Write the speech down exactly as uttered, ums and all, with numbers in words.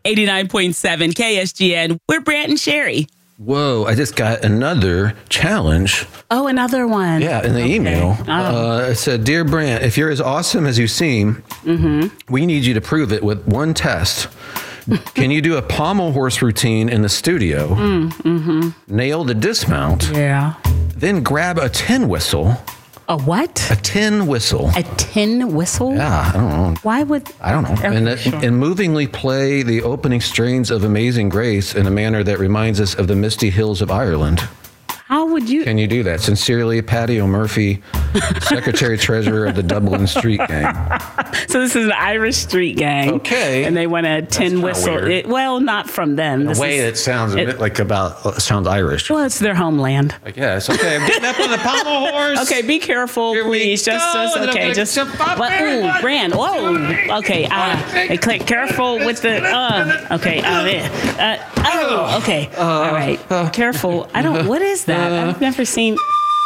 eighty-nine point seven K S G N. We're Brant and Sherry. Whoa, I just got another challenge. Oh, another one. Yeah, in the okay. email. Oh. Uh, it said, Dear Brant, if you're as awesome as you seem, mm-hmm. we need you to prove it with one test. Can you do a pommel horse routine in the studio? Mm, mm-hmm. Nail the dismount. Yeah. Then grab a tin whistle. A what? A tin whistle. A tin whistle? Yeah, I don't know. Why would... I don't know. Okay, and, sure. and movingly play the opening strains of Amazing Grace in a manner that reminds us of the misty hills of Ireland. How would you... Can you do that? Sincerely, Patty O'Murphy, Secretary Treasurer of the Dublin Street Gang. So this is an Irish street gang. Okay. And they want a tin whistle. It, well, not from them. In this a way is, that sounds a it, bit like about, uh, sounds Irish. Well, it's their homeland. I guess. Okay, I'm getting up on the pommel horse. Okay, be careful, Here we please. Just, go, just and I'm okay, gonna just. jump up Well, there. ooh, Brand. Whoa. Okay. Uh, hey, click. Careful with the. Uh. Okay. Uh. yeah. uh oh. Okay. All right. Careful. I don't. What is that? I've never seen.